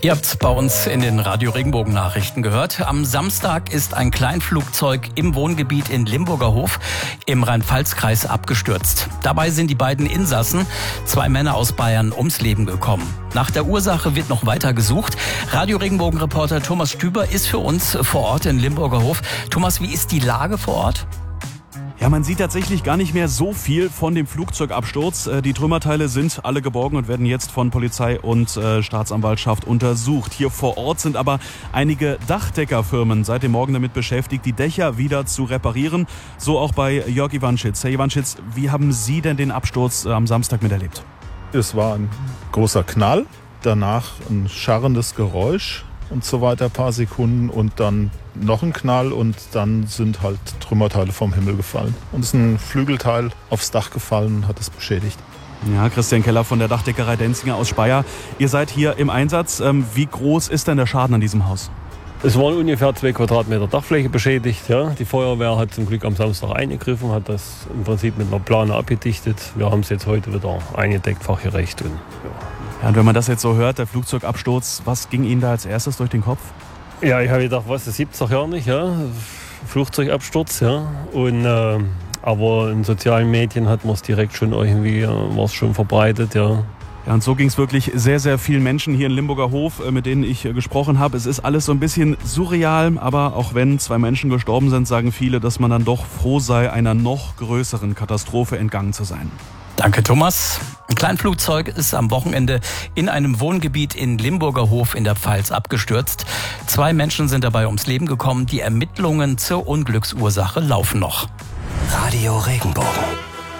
Ihr habt bei uns in den Radio Regenbogen Nachrichten gehört. Am Samstag ist ein Kleinflugzeug im Wohngebiet in Limburger Hof im Rheinland-Pfalz-Kreis abgestürzt. Dabei sind die beiden Insassen, 2 Männer aus Bayern, ums Leben gekommen. Nach der Ursache wird noch weiter gesucht. Radio Regenbogen-Reporter Thomas Stüber ist für uns vor Ort in Limburger Hof. Thomas, wie ist die Lage vor Ort? Ja, man sieht tatsächlich gar nicht mehr so viel von dem Flugzeugabsturz. Die Trümmerteile sind alle geborgen und werden jetzt von Polizei und Staatsanwaltschaft untersucht. Hier vor Ort sind aber einige Dachdeckerfirmen seit dem Morgen damit beschäftigt, die Dächer wieder zu reparieren. So auch bei Jörg Iwanschitz. Herr Iwanschitz, wie haben Sie denn den Absturz am Samstag miterlebt? Es war ein großer Knall, danach ein scharrendes Geräusch und so weiter, ein paar Sekunden und dann noch ein Knall und dann sind halt Trümmerteile vom Himmel gefallen. Und es ist ein Flügelteil aufs Dach gefallen und hat es beschädigt. Ja, Christian Keller von der Dachdeckerei Denzinger aus Speyer. Ihr seid hier im Einsatz. Wie groß ist denn der Schaden an diesem Haus? Es waren ungefähr 2 Quadratmeter Dachfläche beschädigt. Ja. Die Feuerwehr hat zum Glück am Samstag eingegriffen, hat das im Prinzip mit einer Plane abgedichtet. Wir haben es jetzt heute wieder eingedeckt, fachgerecht. Und, ja, und wenn man das jetzt so hört, der Flugzeugabsturz, was ging Ihnen da als erstes durch den Kopf? Ja, ich habe gedacht, das gibt's doch ja nicht, ja. Flugzeugabsturz, ja. Und, aber in sozialen Medien hat man es direkt schon irgendwie, war es schon verbreitet, ja. Ja, und so ging es wirklich sehr, sehr vielen Menschen hier in Limburger Hof, mit denen ich gesprochen habe. Es ist alles so ein bisschen surreal, aber auch wenn 2 Menschen gestorben sind, sagen viele, dass man dann doch froh sei, einer noch größeren Katastrophe entgangen zu sein. Danke, Thomas. Ein Kleinflugzeug ist am Wochenende in einem Wohngebiet in Limburger Hof in der Pfalz abgestürzt. 2 Menschen sind dabei ums Leben gekommen. Die Ermittlungen zur Unglücksursache laufen noch. Radio Regenbogen.